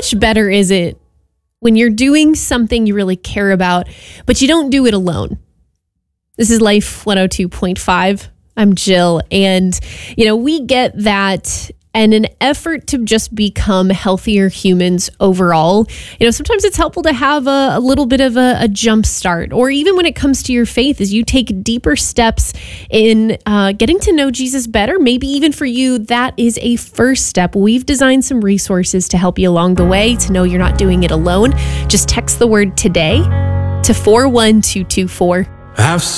much better is it when you're doing something you really care about, but you don't do it alone? This is Life 102.5. I'm Jill, and we get that. And an effort to just become healthier humans overall. Sometimes it's helpful to have a little bit of a jump start, or even when it comes to your faith, as you take deeper steps in getting to know Jesus better. Maybe even for you, that is a first step. We've designed some resources to help you along the way to know you're not doing it alone. Just text the word today to 41224.